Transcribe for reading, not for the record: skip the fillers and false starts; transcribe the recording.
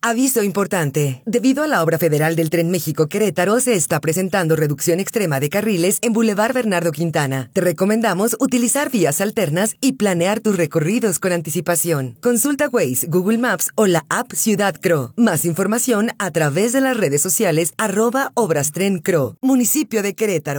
Aviso importante. Debido a la obra federal del Tren México-Querétaro, se está presentando reducción extrema de carriles en Boulevard Bernardo Quintana. Te recomendamos utilizar vías alternas y planear tus recorridos con anticipación. Consulta Waze, Google Maps o la app Ciudad Cro. Más información a través de las redes sociales @Obras Tren Cro. Municipio de Querétaro.